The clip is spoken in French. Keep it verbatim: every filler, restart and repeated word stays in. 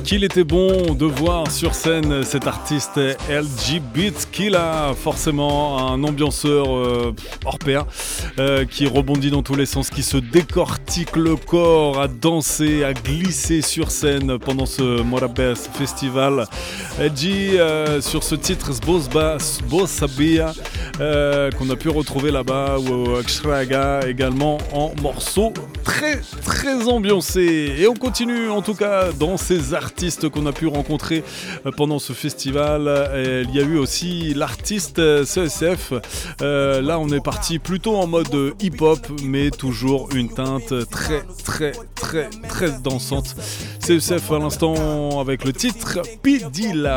qu'il était bon de voir sur scène cet artiste L G B T Killa, forcément un ambianceur euh, hors pair, euh, qui rebondit dans tous les sens, qui se décortique le corps, à danser, à glisser sur scène pendant ce Morabes Festival. L G euh, sur ce titre Sbosabia, euh, qu'on a pu retrouver là-bas, ou Xraga également en morceau très très ambiancé. Et on continue en tout cas dans ces artistes qu'on a pu rencontrer pendant ce festival. Et il y a eu aussi l'artiste C E S F. Euh, là on est parti plutôt en mode hip-hop, mais toujours une teinte très très très très dansante. C E S F à l'instant avec le titre Pidila.